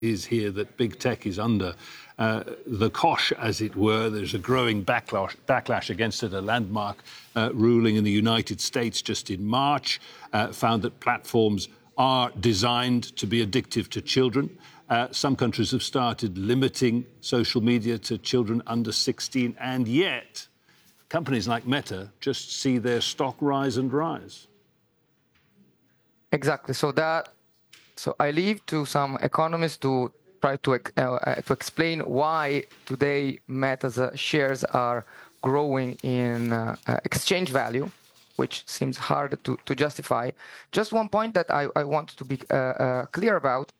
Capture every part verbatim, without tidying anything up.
is here that big tech is under uh, the cosh, as it were. There's a growing backlash, backlash against it. A landmark uh, ruling in the United States just in March uh, found that platforms are designed to be addictive to children. Uh, some countries have started limiting social media to children under sixteen, and yet companies like Meta just see their stock rise and rise. Exactly. So that, so I leave to some economists to try to uh, to explain why today Meta's uh, shares are growing in uh, uh, exchange value, which seems hard to, to justify. Just one point that I, I want to be uh, uh, clear about.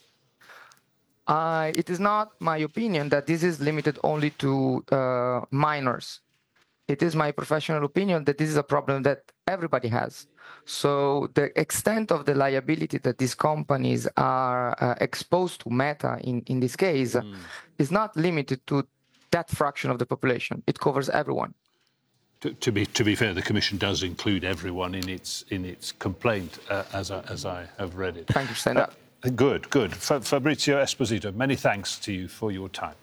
Uh, it is not my opinion that this is limited only to uh, minors. It is my professional opinion that this is a problem that everybody has. So the extent of the liability that these companies are uh, exposed to, Meta in, in this case, mm. is not limited to that fraction of the population. It covers everyone. To, to be to be fair, the Commission does include everyone in its in its complaint, uh, as I, as I have read it. Thank you for saying that. Uh, good, good. F- Fabrizio Esposito, many thanks to you for your time.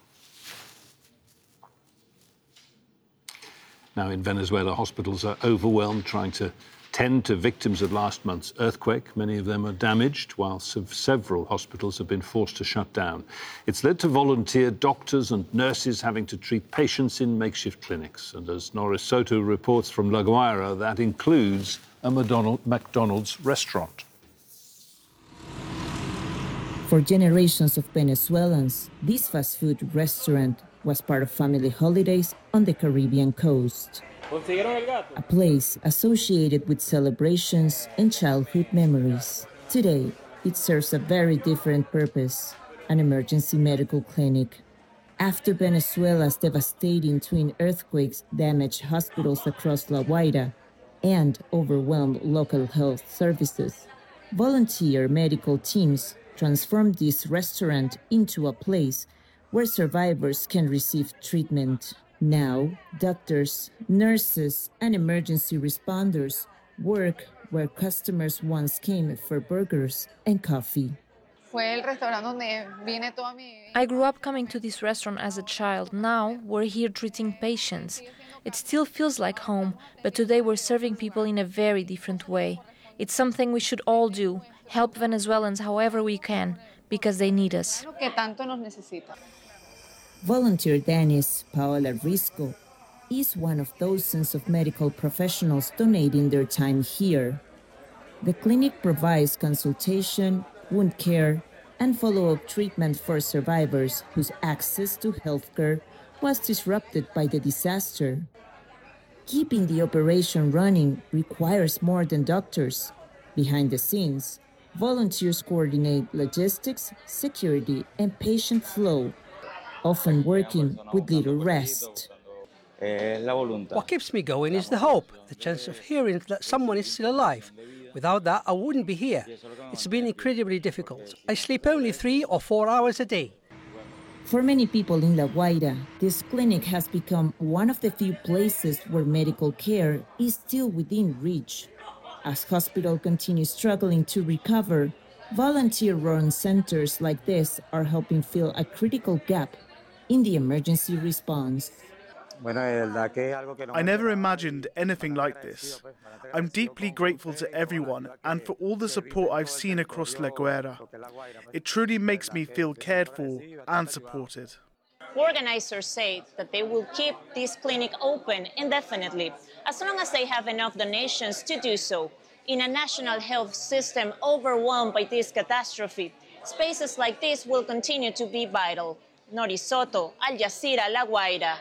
Now, in Venezuela, hospitals are overwhelmed trying to tend to victims of last month's earthquake. Many of them are damaged, while several hospitals have been forced to shut down. It's led to volunteer doctors and nurses having to treat patients in makeshift clinics. And as Norris Soto reports from La Guaira, that includes a McDonald's restaurant. For generations of Venezuelans, this fast food restaurant was part of family holidays on the Caribbean coast. A place associated with celebrations and childhood memories. Today, it serves a very different purpose, an emergency medical clinic. After Venezuela's devastating twin earthquakes damaged hospitals across La Guaira and overwhelmed local health services, volunteer medical teams transformed this restaurant into a place where survivors can receive treatment. Now, doctors, nurses, and emergency responders work where customers once came for burgers and coffee. I grew up coming to this restaurant as a child. Now we're here treating patients. It still feels like home, but today we're serving people in a very different way. It's something we should all do, help Venezuelans however we can, because they need us. Volunteer Dennis Paola Risco is one of dozens of medical professionals donating their time here. The clinic provides consultation, wound care, and follow-up treatment for survivors whose access to healthcare was disrupted by the disaster. Keeping the operation running requires more than doctors. Behind the scenes, volunteers coordinate logistics, security, and patient flow, often working with little rest. What keeps me going is the hope, the chance of hearing that someone is still alive. Without that, I wouldn't be here. It's been incredibly difficult. I sleep only three or four hours a day. For many people in La Guaira, this clinic has become one of the few places where medical care is still within reach. As hospitals continue struggling to recover, volunteer-run centers like this are helping fill a critical gap in the emergency response. I never imagined anything like this. I'm deeply grateful to everyone and for all the support I've seen across La Guaira. It truly makes me feel cared for and supported. Organizers say that they will keep this clinic open indefinitely, as long as they have enough donations to do so. In a national health system overwhelmed by this catastrophe, spaces like this will continue to be vital. Norris Soto, Al Jazeera, La Guaira.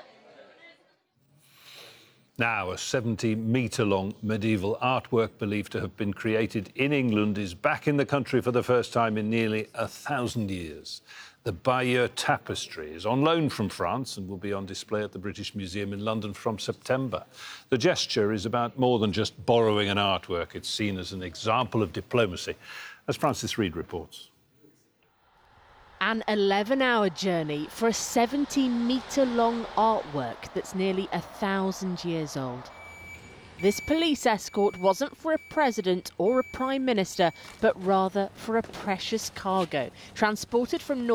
Now, a seventy-metre-long medieval artwork believed to have been created in England is back in the country for the first time in nearly a thousand years. The Bayeux Tapestry is on loan from France and will be on display at the British Museum in London from September. The gesture is about more than just borrowing an artwork. It's seen as an example of diplomacy, as Francis Reid reports. An eleven-hour journey for a seventy-metre-long artwork that's nearly a thousand years old. This police escort wasn't for a president or a prime minister, but rather for a precious cargo transported from North